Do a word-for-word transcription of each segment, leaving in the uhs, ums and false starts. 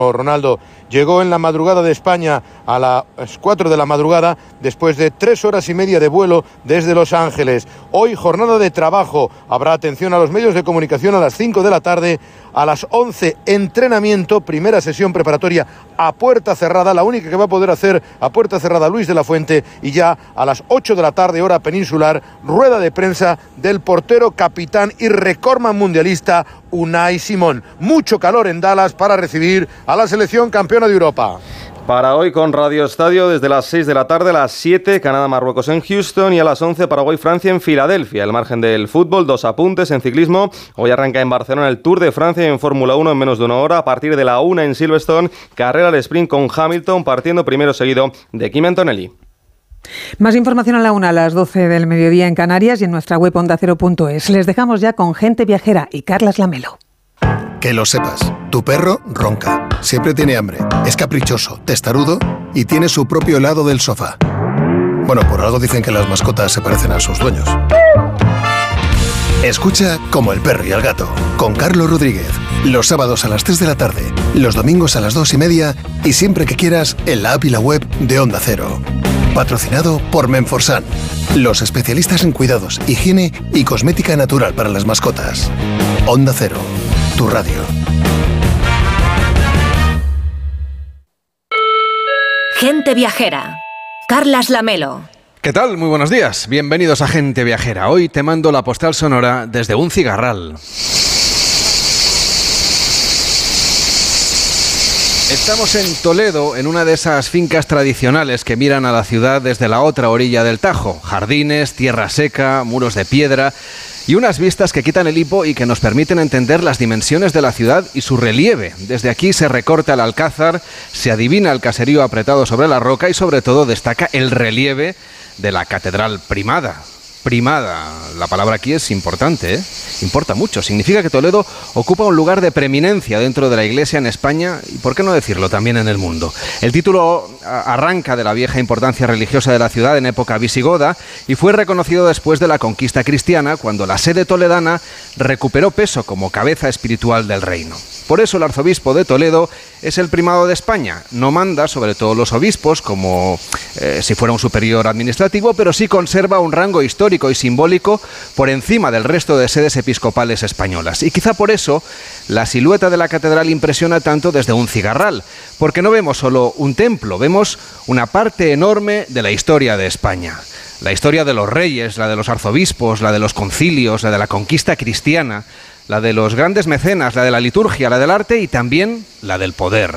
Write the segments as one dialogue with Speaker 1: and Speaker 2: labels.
Speaker 1: Ronaldo llegó en la madrugada de España a las cuatro de la madrugada después de tres horas y media de vuelo desde Los Ángeles. Hoy jornada de trabajo, habrá atención a los medios de comunicación a las cinco de la tarde, a las once entrenamiento, primera sesión preparatoria a puerta cerrada, la única que va a poder hacer a puerta cerrada Luis de la Fuente, y ya a las ocho de la tarde hora peninsular, rueda de prensa del portero, capitán y recordman mundialista Unai Simón. Mucho calor en Dallas para recibir a la selección campeona de Europa.
Speaker 2: Para hoy con Radio Estadio desde las seis de la tarde, a las siete Canadá-Marruecos en Houston y a las once Paraguay-Francia en Filadelfia. El margen del fútbol, dos apuntes en ciclismo. Hoy arranca en Barcelona el Tour de Francia y en Fórmula uno en menos de una hora. A partir de la una en Silverstone, carrera al sprint con Hamilton partiendo primero seguido de Kimi Antonelli.
Speaker 3: Más información a la una, a las doce del mediodía en Canarias y en nuestra web onda cero punto es. Les dejamos ya con Gente Viajera y Carlas Lamelo.
Speaker 4: Que lo sepas, tu perro ronca, siempre tiene hambre, es caprichoso, testarudo y tiene su propio lado del sofá. Bueno, por algo dicen que las mascotas se parecen a sus dueños. Escucha Como el perro y el gato, con Carlos Rodríguez, los sábados a las tres de la tarde, los domingos a las dos y media y siempre que quieras en la app y la web de Onda Cero. Patrocinado por Menforsan, los especialistas en cuidados, higiene y cosmética natural para las mascotas. Onda Cero, tu radio.
Speaker 5: Gente Viajera, Carlas Lamelo.
Speaker 6: ¿Qué tal? Muy buenos días. Bienvenidos a Gente Viajera. Hoy te mando la postal sonora desde un cigarral. Estamos en Toledo, en una de esas fincas tradicionales que miran a la ciudad desde la otra orilla del Tajo. Jardines, tierra seca, muros de piedra y unas vistas que quitan el hipo y que nos permiten entender las dimensiones de la ciudad y su relieve. Desde aquí se recorta el alcázar, se adivina el caserío apretado sobre la roca y sobre todo destaca el relieve de la catedral primada. Primada, la palabra aquí es importante, ¿eh? Importa mucho. Significa que Toledo ocupa un lugar de preeminencia dentro de la Iglesia en España y, por qué no decirlo, también en el mundo. El título arranca de la vieja importancia religiosa de la ciudad en época visigoda y fue reconocido después de la conquista cristiana, cuando la sede toledana recuperó peso como cabeza espiritual del reino. Por eso el arzobispo de Toledo es el primado de España. No manda sobre todos los obispos como eh, si fuera un superior administrativo, pero sí conserva un rango histórico y simbólico por encima del resto de sedes episcopales españolas. Y quizá por eso la silueta de la catedral impresiona tanto desde un cigarral, porque no vemos solo un templo, vemos una parte enorme de la historia de España. La historia de los reyes, la de los arzobispos, la de los concilios, la de la conquista cristiana, la de los grandes mecenas, la de la liturgia, la del arte y también la del poder.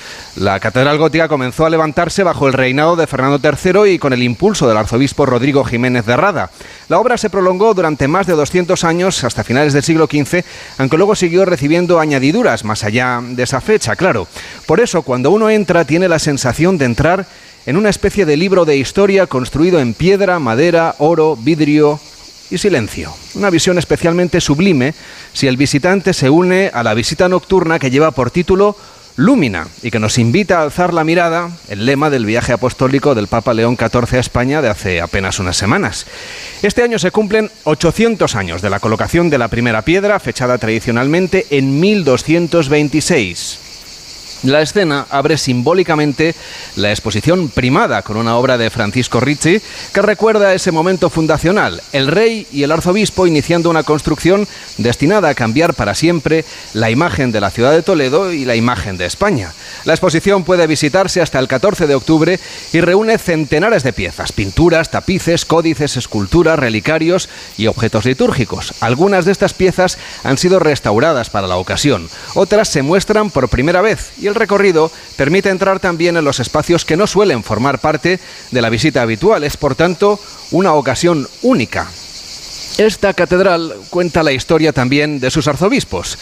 Speaker 6: La catedral gótica comenzó a levantarse bajo el reinado de Fernando tercero y con el impulso del arzobispo Rodrigo Jiménez de Rada. La obra se prolongó durante más de doscientos años, hasta finales del siglo quince, aunque luego siguió recibiendo añadiduras más allá de esa fecha, claro. Por eso, cuando uno entra, tiene la sensación de entrar en una especie de libro de historia construido en piedra, madera, oro, vidrio y silencio. Una visión especialmente sublime si el visitante se une a la visita nocturna que lleva por título Lúmina y que nos invita a alzar la mirada, el lema del viaje apostólico del Papa León catorce a España de hace apenas unas semanas. Este año se cumplen ochocientos años de la colocación de la primera piedra, fechada tradicionalmente en mil doscientos veintiséis. La escena abre simbólicamente la exposición primada con una obra de Francisco Ricci que recuerda ese momento fundacional, el rey y el arzobispo iniciando una construcción destinada a cambiar para siempre la imagen de la ciudad de Toledo y la imagen de España. La exposición puede visitarse hasta el catorce de octubre y reúne centenares de piezas, pinturas, tapices, códices, esculturas, relicarios y objetos litúrgicos. Algunas de estas piezas han sido restauradas para la ocasión, otras se muestran por primera vez y el recorrido permite entrar también en los espacios que no suelen formar parte de la visita habitual. Es, por tanto, una ocasión única. Esta catedral cuenta la historia también de sus arzobispos.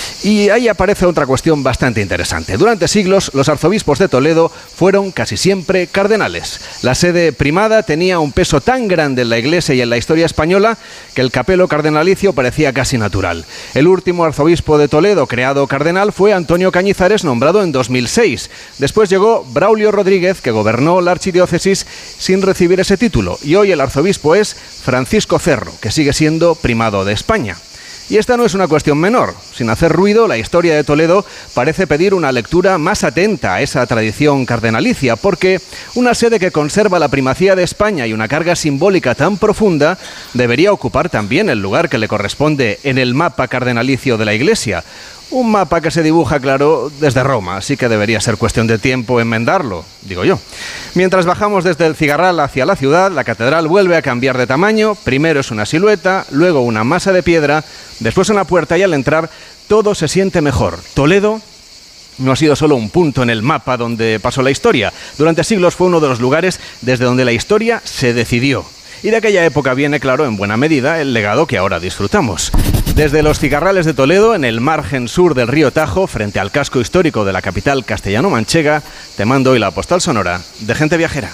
Speaker 6: Y ahí aparece otra cuestión bastante interesante. Durante siglos, los arzobispos de Toledo fueron casi siempre cardenales. La sede primada tenía un peso tan grande en la Iglesia y en la historia española que el capelo cardenalicio parecía casi natural. El último arzobispo de Toledo creado cardenal fue Antonio Cañizares, nombrado en dos mil seis. Después llegó Braulio Rodríguez, que gobernó la archidiócesis sin recibir ese título. Y hoy el arzobispo es Francisco Cerro, que sigue siendo primado de España. Y esta no es una cuestión menor. Sin hacer ruido, la historia de Toledo parece pedir una lectura más atenta a esa tradición cardenalicia, porque una sede que conserva la primacía de España y una carga simbólica tan profunda debería ocupar también el lugar que le corresponde en el mapa cardenalicio de la Iglesia. Un mapa que se dibuja, claro, desde Roma, así que debería ser cuestión de tiempo enmendarlo, digo yo. Mientras bajamos desde el Cigarral hacia la ciudad, la catedral vuelve a cambiar de tamaño. Primero es una silueta, luego una masa de piedra, después una puerta y al entrar todo se siente mejor. Toledo no ha sido solo un punto en el mapa donde pasó la historia. Durante siglos fue uno de los lugares desde donde la historia se decidió. Y de aquella época viene, claro, en buena medida, el legado que ahora disfrutamos. Desde los Cigarrales de Toledo, en el margen sur del río Tajo, frente al casco histórico de la capital castellano-manchega, te mando hoy la postal sonora de Gente Viajera.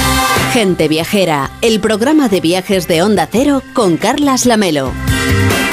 Speaker 5: Gente Viajera, el programa de viajes de Onda Cero con Carlas Lamelo.